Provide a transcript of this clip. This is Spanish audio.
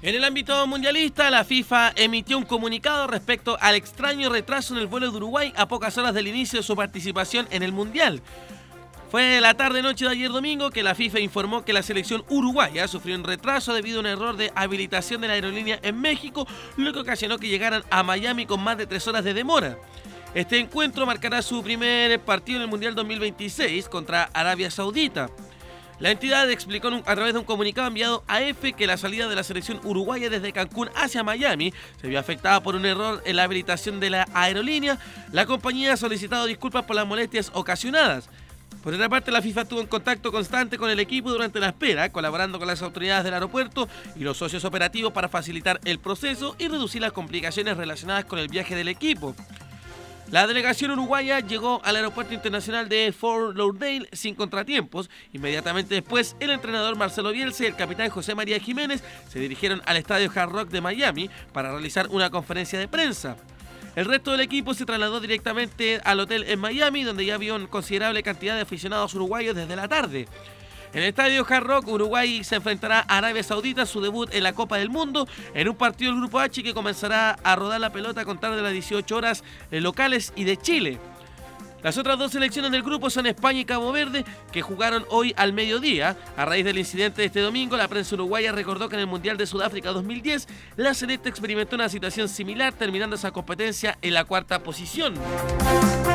En el ámbito mundialista, la FIFA emitió un comunicado respecto al extraño retraso en el vuelo de Uruguay a pocas horas del inicio de su participación en el Mundial. Fue la tarde-noche de ayer domingo que la FIFA informó que la selección uruguaya sufrió un retraso debido a un error de habilitación de la aerolínea en México, lo que ocasionó que llegaran a Miami con más de 3 horas de demora. Este encuentro marcará su primer partido en el Mundial 2026 contra Arabia Saudita. La entidad explicó a través de un comunicado enviado a EFE que la salida de la selección uruguaya desde Cancún hacia Miami se vio afectada por un error en la habilitación de la aerolínea. La compañía ha solicitado disculpas por las molestias ocasionadas. Por otra parte, la FIFA estuvo en contacto constante con el equipo durante la espera, colaborando con las autoridades del aeropuerto y los socios operativos para facilitar el proceso y reducir las complicaciones relacionadas con el viaje del equipo. La delegación uruguaya llegó al aeropuerto internacional de Fort Lauderdale sin contratiempos. Inmediatamente después, el entrenador Marcelo Bielsa y el capitán José María Jiménez se dirigieron al estadio Hard Rock de Miami para realizar una conferencia de prensa. El resto del equipo se trasladó directamente al hotel en Miami, donde ya había una considerable cantidad de aficionados uruguayos desde la tarde. En el estadio Hard Rock, Uruguay se enfrentará a Arabia Saudita, su debut en la Copa del Mundo, en un partido del Grupo H que comenzará a rodar la pelota a contar de las 18 horas locales y de Chile. Las otras dos selecciones del grupo son España y Cabo Verde, que jugaron hoy al mediodía. A raíz del incidente de este domingo, la prensa uruguaya recordó que en el Mundial de Sudáfrica 2010, la Celeste experimentó una situación similar, terminando esa competencia en la 4ª posición.